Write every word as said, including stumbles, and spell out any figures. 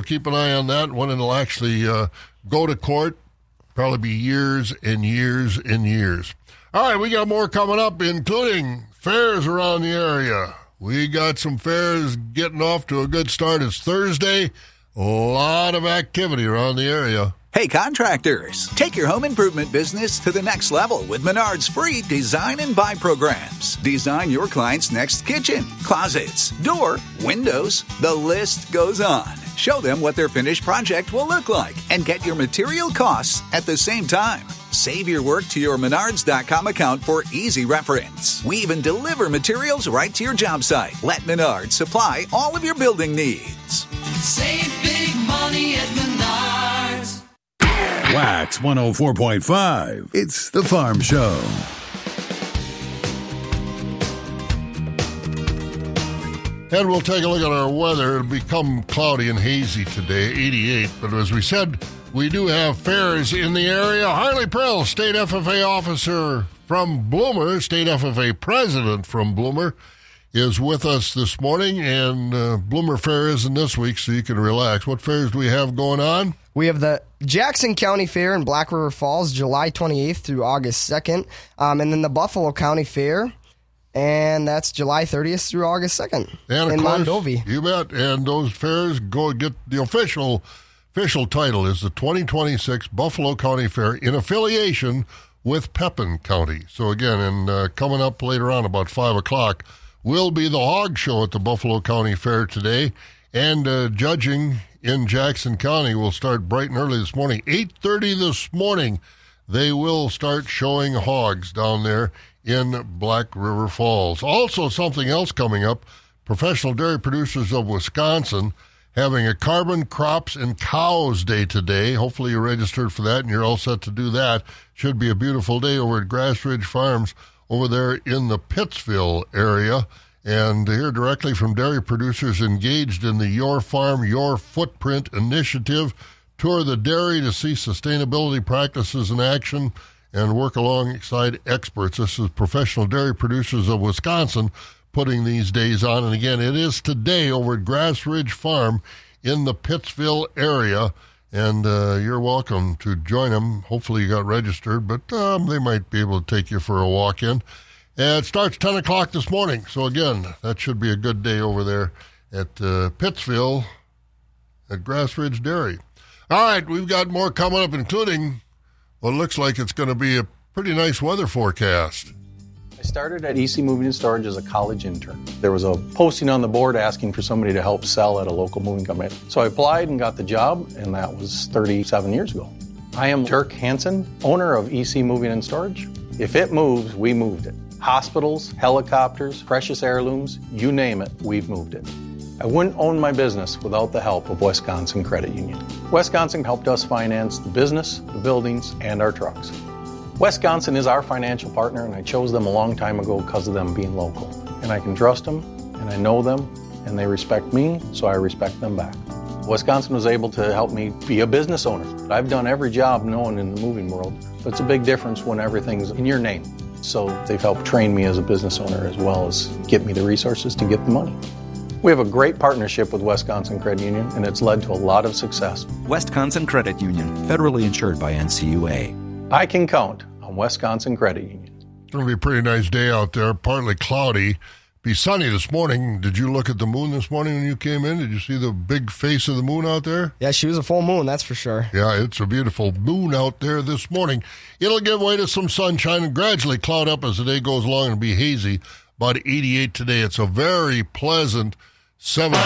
keep an eye on that, when it'll actually uh, go to court. Probably be years and years and years. All right, we got more coming up, including fairs around the area. We got some fairs getting off to a good start. It's Thursday. A lot of activity around the area. Hey, contractors, take your home improvement business to the next level with Menard's free Design and Buy programs. Design your client's next kitchen, closets, door, windows. The list goes on. Show them what their finished project will look like and get your material costs at the same time. Save your work to your Menards dot com account for easy reference. We even deliver materials right to your job site. Let Menards supply all of your building needs. Save big money at Menards. Wax one oh four point five. It's the Farm Show. And we'll take a look at our weather. It'll become cloudy and hazy today, eighty-eight. But as we said, we do have fairs in the area. Harley Prill, State F F A officer from Bloomer, State F F A president from Bloomer, is with us this morning. And uh, Bloomer Fair isn't this week, so you can relax. What fairs do we have going on? We have the Jackson County Fair in Black River Falls, July twenty-eighth through August second. Um, and then the Buffalo County Fair, and that's July thirtieth through August second and of in course, Mondovi. You bet. And those fairs go get the official official title is the twenty twenty-six Buffalo County Fair in affiliation with Pepin County. So again, and uh, coming up later on about five o'clock will be the Hog Show at the Buffalo County Fair today. And uh, judging in Jackson County will start bright and early this morning. eight thirty this morning, they will start showing hogs down there in Black River Falls. Also, something else coming up, Professional Dairy Producers of Wisconsin having a Carbon Crops and Cows Day today. Hopefully you're registered for that and you're all set to do that. Should be a beautiful day over at Grass Ridge Farms over there in the Pittsville area. And hear directly from dairy producers engaged in the Your Farm, Your Footprint initiative. Tour the dairy to see sustainability practices in action and work alongside experts. This is Professional Dairy Producers of Wisconsin putting these days on. And again, it is today over at Grass Ridge Farm in the Pittsville area. And uh, you're welcome to join them. Hopefully you got registered, but um, they might be able to take you for a walk-in. And it starts ten o'clock this morning. So, again, that should be a good day over there at uh, Pittsville at Grass Ridge Dairy. All right, we've got more coming up, including what looks like it's going to be a pretty nice weather forecast. I started at E C Moving and Storage as a college intern. There was a posting on the board asking for somebody to help sell at a local moving company. So I applied and got the job, and that was thirty-seven years ago. I am Dirk Hansen, owner of E C Moving and Storage. If it moves, we moved it. Hospitals, helicopters, precious heirlooms, you name it, we've moved it. I wouldn't own my business without the help of Wisconsin Credit Union. Wisconsin helped us finance the business, the buildings, and our trucks. Wisconsin is our financial partner, and I chose them a long time ago because of them being local. And I can trust them, and I know them, and they respect me, so I respect them back. Wisconsin was able to help me be a business owner. I've done every job known in the moving world, but it's a big difference when everything's in your name. So they've helped train me as a business owner as well as get me the resources to get the money. We have a great partnership with Wisconsin Credit Union, and it's led to a lot of success. Wisconsin Credit Union, federally insured by N C U A. I can count on Wisconsin Credit Union. It's going to be a pretty nice day out there, partly cloudy. Be sunny this morning. Did you look at the moon this morning when you came in? Did you see the big face of the moon out there? Yeah, she was a full moon, that's for sure. Yeah, it's a beautiful moon out there this morning. It'll give way to some sunshine and gradually cloud up as the day goes along and be hazy. About eighty-eight today. It's a very pleasant seventy.